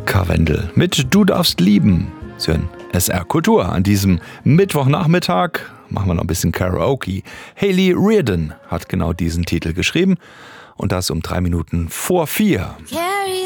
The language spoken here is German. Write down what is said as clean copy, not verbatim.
Karwendel mit Du darfst lieben. Sie hören SR Kultur an diesem Mittwochnachmittag. Machen wir noch ein bisschen Karaoke. Hayley Reardon hat genau diesen Titel geschrieben und das um 3 Minuten vor 4. Carry